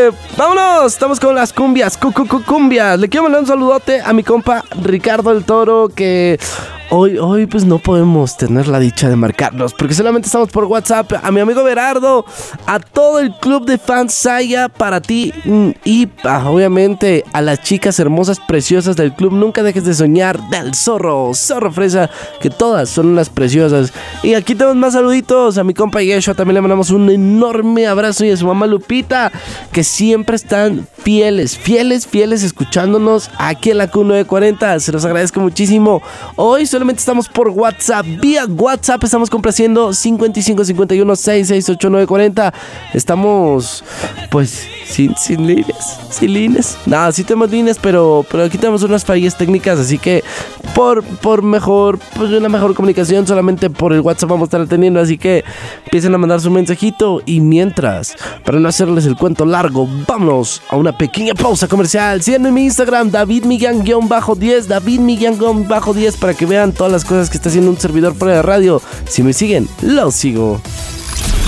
vámonos, estamos con las cumbias, cumbias. Le quiero mandar un saludote a mi compa Ricardo el Toro, que hoy pues no podemos tener la dicha de marcarnos porque solamente estamos por WhatsApp. A mi amigo Berardo, a todo el club de fans Saya, para ti y obviamente a las chicas hermosas, preciosas del club. Nunca dejes de soñar, del Zorro Fresa, que todas son unas preciosas. Y aquí tenemos más saluditos. A mi compa Yeshua también le mandamos un enorme abrazo, y a su mamá Lupita, que siempre están fieles escuchándonos aquí en la Q940. Se los agradezco muchísimo. Hoy solamente estamos por WhatsApp. Vía WhatsApp estamos complaciendo 55 51 668 940. Estamos pues sin líneas. Nada, sí tenemos líneas, pero aquí tenemos unas fallas técnicas, así que por una mejor comunicación solamente por el WhatsApp vamos a estar atendiendo, así que empiecen a mandar su mensajito. Y mientras, para no hacerles el cuento largo, vámonos a una pequeña pausa comercial. Síganme en mi Instagram, davidmillan-10, davidmillan-10, para que vean todas las cosas que está haciendo un servidor fuera de radio. Si me siguen, los sigo.